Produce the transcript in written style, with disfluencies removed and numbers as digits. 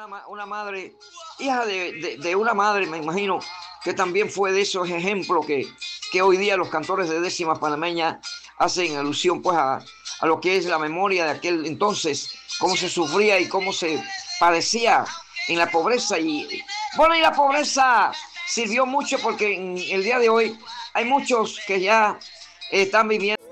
una madre, hija de una madre, me imagino, que también fue de esos ejemplos que hoy día los cantores de décimas panameñas hacen alusión pues a lo que es la memoria de aquel entonces, cómo se sufría y cómo se padecía en la pobreza. Y bueno, y la pobreza sirvió mucho porque en el día de hoy hay muchos que ya están viviendo